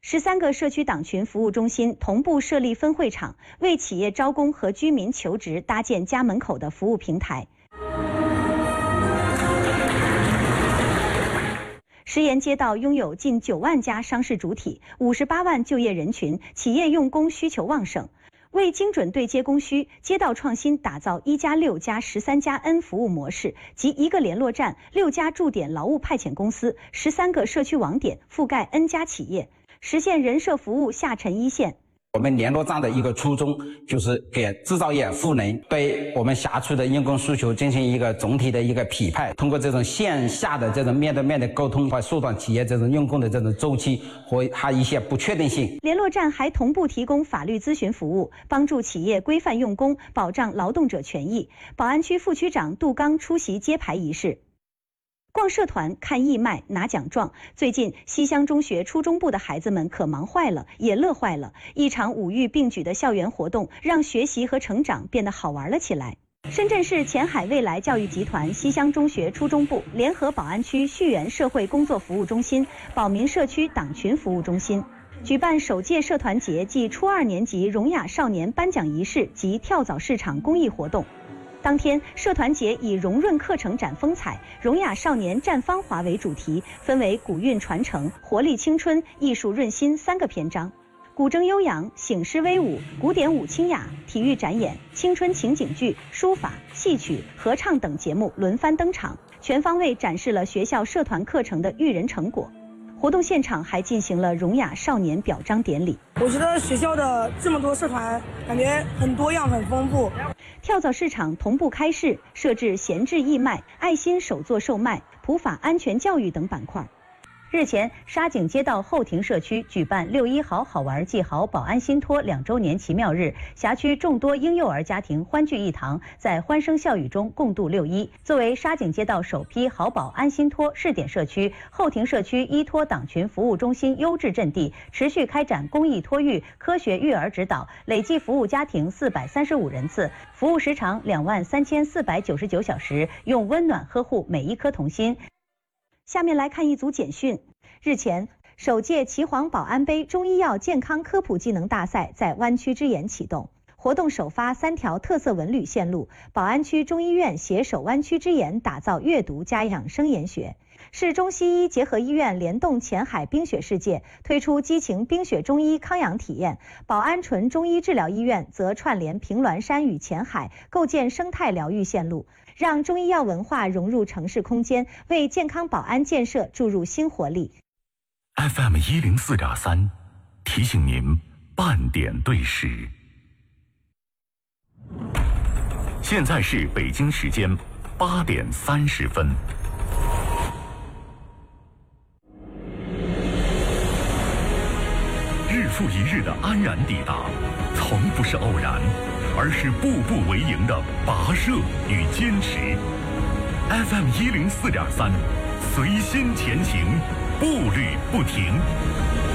13个社区党群服务中心同步设立分会场，为企业招工和居民求职搭建家门口的服务平台。石岩街道拥有近9万家商事主体，58万就业人群，企业用工需求旺盛。为精准对接供需，街道创新打造1+6+13+N 服务模式，即1个联络站、6家驻点劳务派遣公司、13个社区网点，覆盖 N 家企业，实现人社服务下沉一线。 我们联络站的一个初衷就是给制造业赋能，对我们辖区的用工需求进行一个总体的一个匹配，通过这种线下的这种面对面的沟通，来缩短企业这种用工的这种周期和还一些不确定性。 联络站还同步提供法律咨询服务，帮助企业规范用工，保障劳动者权益。宝安区副区长杜刚出席揭牌仪式。逛社团、看义卖、拿奖状。最近，西乡中学初中部的孩子们可忙坏了，也乐坏了。一场五育并举的校园活动，让学习和成长变得好玩了起来。深圳市前海未来教育集团西乡中学初中部联合宝安区旭源社会工作服务中心、宝明社区党群服务中心，举办首届社团节暨初2年级荣雅少年颁奖仪式及跳蚤市场公益活动。当天，社团节以融润课程展风采、荣雅少年绽芳华为主题，分为古韵传承、活力青春、艺术润心3个篇章。古筝悠扬、醒狮威武、古典舞清雅、体育展演、青春情景剧、书法、戏曲、合唱等节目轮番登场，全方位展示了学校社团课程的育人成果。活动现场还进行了荣雅少年表彰典礼。 我觉得学校的这么多社团，感觉很多样、很丰富。 跳蚤市场同步开市，设置闲置义卖、爱心手作售卖、普法安全教育等板块。日前，沙井街道后庭社区举办6·1好好玩记好保安新托2周年奇妙日，辖区众多婴幼儿家庭欢聚一堂，在欢声笑语中共度6·1。作为沙井街道首批好保安新托试点社区，后庭社区依托党群服务中心优质阵地，持续开展公益托育、科学育儿指导，累计服务家庭435人次，服务时长23499小时，用温暖呵护每一颗童心。下面来看一组简讯。日前，首届岐黄保安杯中医药健康科普技能大赛在湾区之眼启动。活动首发3条特色文旅线路，宝安区中医院携手湾区之眼，打造阅读加养生研学。市中西医结合医院联动前海冰雪世界，推出激情冰雪中医康养体验。宝安纯中医治疗医院则串联平峦山与前海，构建生态疗愈线路，让中医药文化融入城市空间，为健康宝安建设注入新活力。 FM 104.3提醒您半点对时。现在是北京时间8点30分。日复一日的安然抵达，从不是偶然，而是步步为营的跋涉与坚持。FM 104.3，随心前行，步履不停。